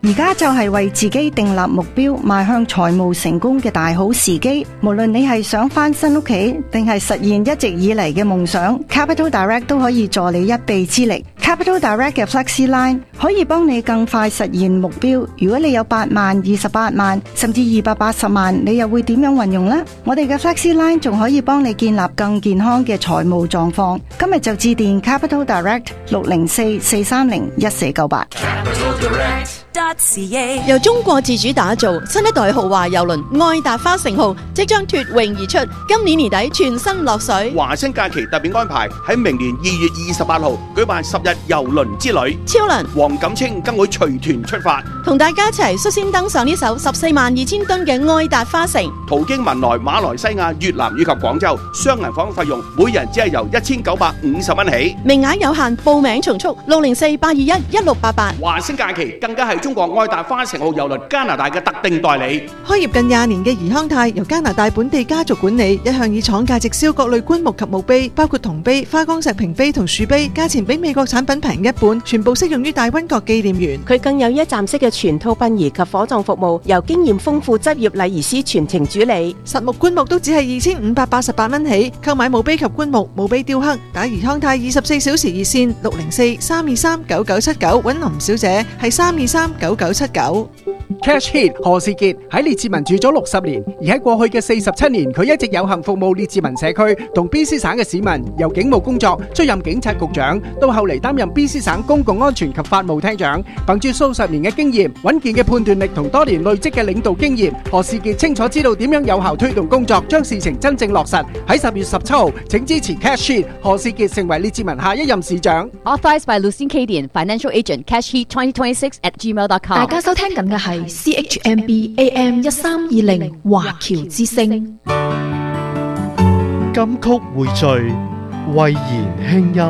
而家就係為自己訂立目標，邁向財務成功嘅大好時機。無論你係想翻新屋企，定係實現一直以嚟嘅夢想， Capital Direct 都可以助你一臂之力。Capital Direct 嘅 Flexi Line 可以幫你更快實現目標。如果你有8萬、28萬，甚至280萬，你又會點樣運用呢？我哋嘅 Flexi Line 仲可以幫你建立更健康嘅財務狀況。今日就致電 Capital Direct 604-430-1498。 由中國自主打造新一代豪華郵輪愛達花城號即將脫穎而出，今年年底全新落水。 華星假期特別安排喺明年2月28號舉辦10日郵輪之旅， 超輪黃錦清更會隨團出發， 同大家一齊率先登上呢艘142000噸嘅愛達花城， 途經文萊、馬來西亞、越南以及廣州，雙人房費用每人只係由1950蚊起， 名額有限，報名從速604-821-1688。 華星假期更加係中國愛達花城號郵輪加拿大嘅特定代理。 開業近20年嘅怡康泰由加拿大本地家族管理，一向以廠價直銷各類棺木及墓碑，包括銅碑、花崗石屏碑同樹碑，價錢比美國產品平一半，全部適用於大溫國紀念園。 佢更有一站式嘅全套殯儀及火葬服務，由經驗豐富執業禮儀師全程主理。 實木棺木都只係2588蚊起，購買墓碑及棺木、墓碑雕刻，打怡康泰24小時熱線604-323-9979，揾林小姐係323-9979。 Cash Hit 何士傑喺列治文住咗60年，而喺過去嘅47年，佢一直有幸服務列治文社區同 BC 省嘅市民。由警務工作出任警察局長，到後嚟擔任 BC 省公共安全及法務廳長，憑住數十年嘅經驗、穩健嘅判斷力同多年累積嘅領導經驗，何士傑清楚知道點樣有效推動工作，將事情真正落實。喺10月17號，請支持 Cash Hit 何士傑成為列治文下一任市長。 Authorized by Lucien Cadian, Financial Agent, Cash Heat 2026@gmail.com。 大家收聽緊嘅係 CHMB AM 1320華僑之聲。 金曲匯聚，慧言輕音。